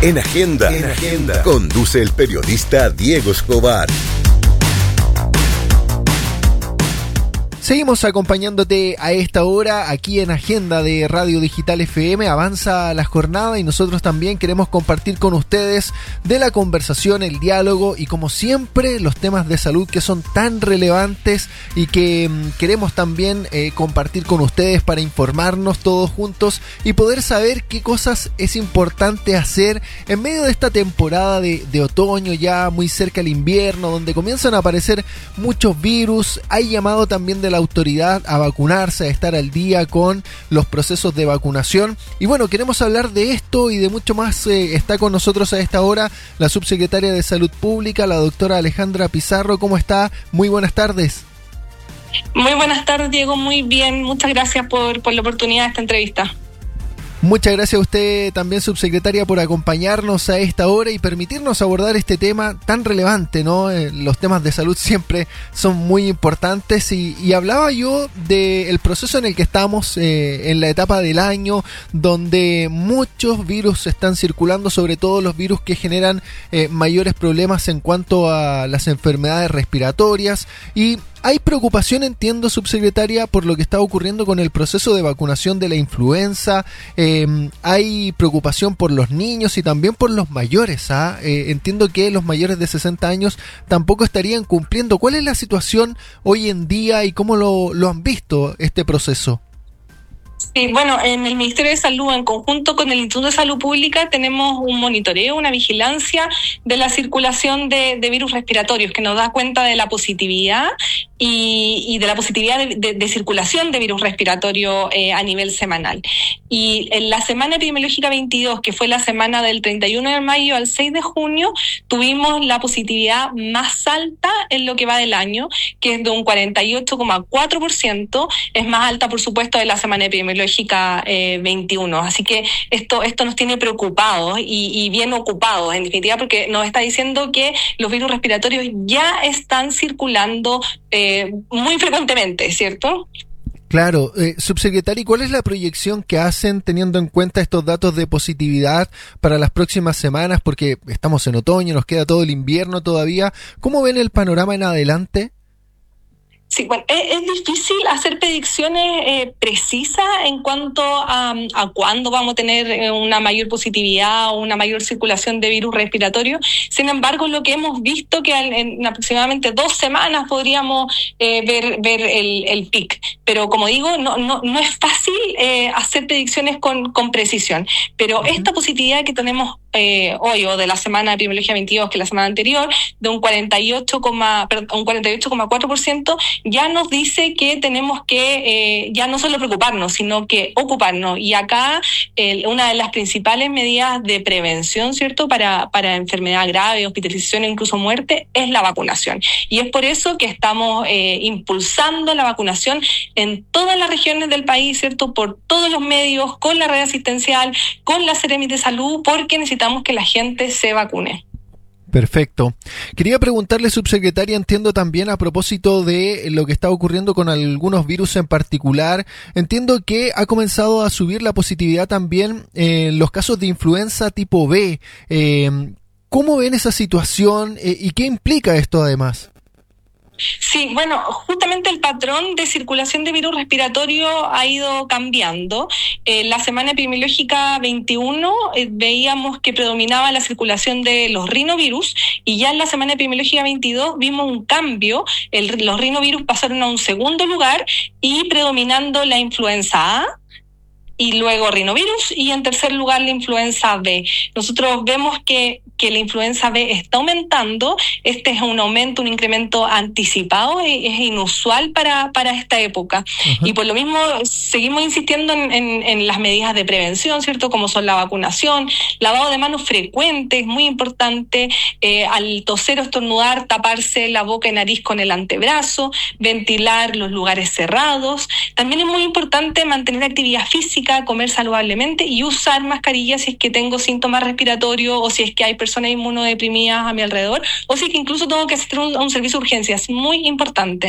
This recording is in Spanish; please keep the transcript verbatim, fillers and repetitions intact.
En Agenda, en Agenda, conduce el periodista Diego Escobar. Seguimos acompañándote a esta hora aquí en Agenda de Radio Digital F M. Avanza la jornada y nosotros también queremos compartir con ustedes de la conversación, el diálogo y, como siempre, los temas de salud que son tan relevantes y que mm, queremos también eh, compartir con ustedes para informarnos todos juntos y poder saber qué cosas es importante hacer en medio de esta temporada de, de otoño, ya muy cerca del invierno, donde comienzan a aparecer muchos virus. Hay llamado también de la autoridad a vacunarse, a estar al día con los procesos de vacunación. Y bueno, queremos hablar de esto y de mucho más. Eh, está con nosotros a esta hora la subsecretaria de Salud Pública, la doctora Alejandra Pizarro. ¿Cómo está? Muy buenas tardes. Muy buenas tardes, Diego. Muy bien. Muchas gracias por, por la oportunidad de esta entrevista. Muchas gracias a usted también, subsecretaria, por acompañarnos a esta hora y permitirnos abordar este tema tan relevante, ¿no? Eh, los temas de salud siempre son muy importantes y, y hablaba yo del proceso en el que estamos eh, en la etapa del año, donde muchos virus están circulando, sobre todo los virus que generan eh, mayores problemas en cuanto a las enfermedades respiratorias. Y hay preocupación, entiendo, subsecretaria, por lo que está ocurriendo con el proceso de vacunación de la influenza. Eh, hay preocupación por los niños y también por los mayores. ¿ah? Eh, entiendo que los mayores de sesenta años tampoco estarían cumpliendo. ¿Cuál es la situación hoy en día y cómo lo, lo han visto este proceso? Sí, bueno, en el Ministerio de Salud, en conjunto con el Instituto de Salud Pública, tenemos un monitoreo, una vigilancia de la circulación de, de virus respiratorios que nos da cuenta de la positividad y, y de la positividad de, de, de circulación de virus respiratorio eh, a nivel semanal. Y en la semana epidemiológica veintidós, que fue la semana del treinta y uno de mayo al seis de junio, tuvimos la positividad más alta en lo que va del año, que es de un cuarenta y ocho coma cuatro por ciento, es más alta, por supuesto, de la semana epidemiológica Eh, veintiuno. Así que esto esto nos tiene preocupados y, y bien ocupados, en definitiva, porque nos está diciendo que los virus respiratorios ya están circulando eh, muy frecuentemente, ¿cierto? Claro, eh, subsecretaria, ¿cuál es la proyección que hacen teniendo en cuenta estos datos de positividad para las próximas semanas? Porque estamos en otoño, nos queda todo el invierno todavía. ¿Cómo ven el panorama en adelante? Sí, bueno, es, es difícil hacer predicciones eh, precisas en cuanto a, a cuándo vamos a tener eh, una mayor positividad o una mayor circulación de virus respiratorio. Sin embargo, lo que hemos visto que en, en aproximadamente dos semanas podríamos eh, ver ver el, el pic. Pero como digo, no no no es fácil eh, hacer predicciones con, con precisión. Pero uh-huh. esta positividad que tenemos eh, hoy o de la semana de epidemiología veintidós, que es la semana anterior, de un cuarenta y ocho, perdón, un cuarenta y ocho coma cuatro por ciento, ya nos dice que tenemos que eh, ya no solo preocuparnos, sino que ocuparnos. Y acá eh, una de las principales medidas de prevención, ¿cierto?, para, para enfermedad grave, hospitalización e incluso muerte, es la vacunación. Y es por eso que estamos eh, impulsando la vacunación en todas las regiones del país, ¿cierto?, por todos los medios, con la red asistencial, con la Seremi de Salud, porque necesitamos que la gente se vacune. Perfecto. Quería preguntarle, subsecretaria, entiendo también a propósito de lo que está ocurriendo con algunos virus en particular, entiendo que ha comenzado a subir la positividad también en los casos de influenza tipo B. Eh, ¿Cómo ven esa situación eh, y qué implica esto además? Sí, bueno, justamente el patrón de circulación de virus respiratorio ha ido cambiando. En la semana epidemiológica veintiuno eh, veíamos que predominaba la circulación de los rinovirus y ya en la semana epidemiológica veintidós vimos un cambio. El, los rinovirus pasaron a un segundo lugar y predominando la influenza A, y luego rinovirus, y en tercer lugar la influenza B. Nosotros vemos que que la influenza B está aumentando. Este es un aumento, un incremento anticipado, es, es inusual para, para esta época. Uh-huh. Y por lo mismo seguimos insistiendo en, en, en las medidas de prevención, ¿cierto?, como son la vacunación, lavado de manos frecuente, es muy importante, eh, al toser o estornudar, taparse la boca y nariz con el antebrazo, ventilar los lugares cerrados. También es muy importante mantener actividad física, comer saludablemente y usar mascarilla si es que tengo síntomas respiratorios o si es que hay personas inmunodeprimidas a mi alrededor, o si que incluso tengo que asistir a un, a un servicio de urgencias. Muy importante.